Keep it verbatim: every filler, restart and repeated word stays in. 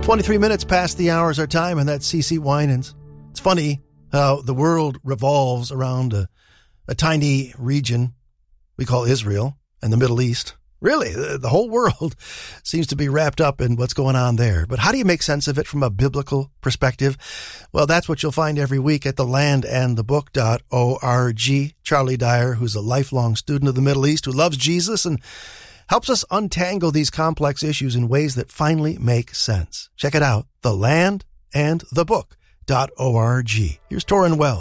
twenty-three minutes past the hour is our time, and that's C C Winans. It's funny how the world revolves around a, a tiny region we call Israel and the Middle East. Really, the, the whole world seems to be wrapped up in what's going on there. But how do you make sense of it from a biblical perspective? Well, that's what you'll find every week at the land and the book dot org. Charlie Dyer, who's a lifelong student of the Middle East, who loves Jesus and helps us untangle these complex issues in ways that finally make sense. Check it out, the land and the book dot org. Here's Torrin Wells.